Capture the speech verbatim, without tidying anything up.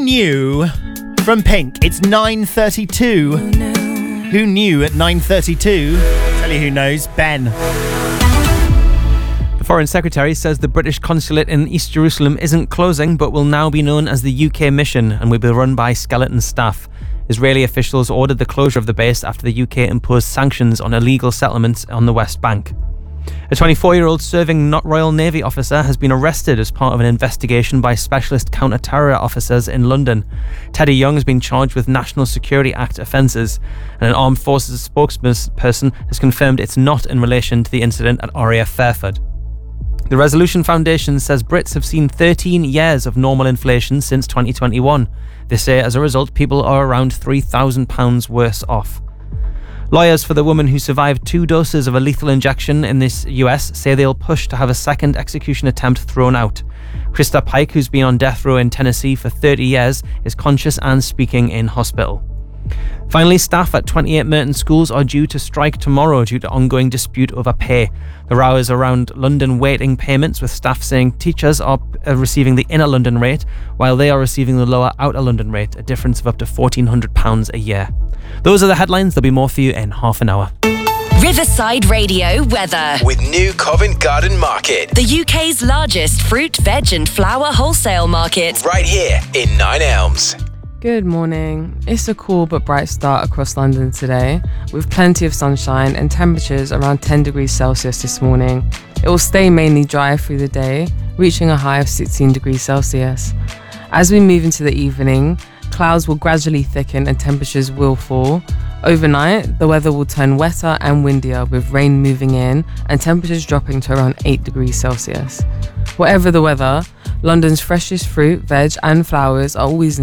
New from Pink. It's nine thirty-two. Who knew at nine thirty-two? Tell you who knows. Ben. The Foreign Secretary says the British consulate in East Jerusalem isn't closing but will now be known as the U K mission and will be run by skeleton staff. Israeli officials ordered the closure of the base after the U K imposed sanctions on illegal settlements on the West Bank. A twenty-four-year-old serving Royal Navy officer has been arrested as part of an investigation by specialist counter-terror officers in London. Teddy Young has been charged with National Security Act offences, and an Armed Forces spokesperson has confirmed it's not in relation to the incident at R A F Fairford. The Resolution Foundation says Brits have seen thirteen years of normal inflation since twenty twenty-one. They say as a result, people are around three thousand pounds worse off. Lawyers for the woman who survived two doses of a lethal injection in the U S say they'll push to have a second execution attempt thrown out. Krista Pike, who's been on death row in Tennessee for thirty years, is conscious and speaking in hospital. Finally, staff at twenty-eight Merton schools are due to strike tomorrow due to ongoing dispute over pay. The row is around London waiting payments, with staff saying teachers are receiving the inner London rate while they are receiving the lower outer London rate, a difference of up to fourteen hundred pounds a year. Those are the headlines. There'll be more for you in half an hour. Riverside Radio weather. With New Covent Garden Market. The U K's largest fruit, veg and flower wholesale market. Right here in Nine Elms. Good morning. It's a cool but bright start across London today, with plenty of sunshine and temperatures around ten degrees Celsius this morning. It will stay mainly dry through the day, reaching a high of sixteen degrees Celsius. As we move into the evening, clouds will gradually thicken and temperatures will fall. Overnight, the weather will turn wetter and windier, with rain moving in and temperatures dropping to around eight degrees Celsius. Whatever the weather, London's freshest fruit, veg and flowers are always